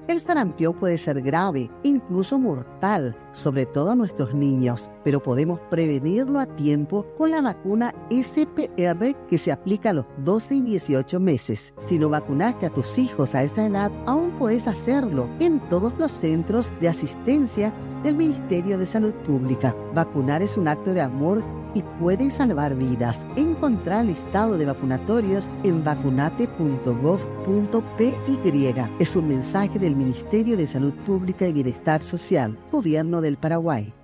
El sarampión puede ser grave, incluso mortal, sobre todo a nuestros niños, pero podemos prevenirlo a tiempo con la vacuna SPR que se aplica a los 12 y 18 meses. Si no vacunaste a tus hijos a esa edad, aún puedes hacerlo en todos los centros de asistencia del Ministerio de Salud Pública. Vacunar es un acto de amor y puede salvar vidas. Encontrar el listado de vacunatorios en vacunate.gov.py. Es un mensaje del Ministerio de Salud Pública y Bienestar Social, Gobierno del Paraguay.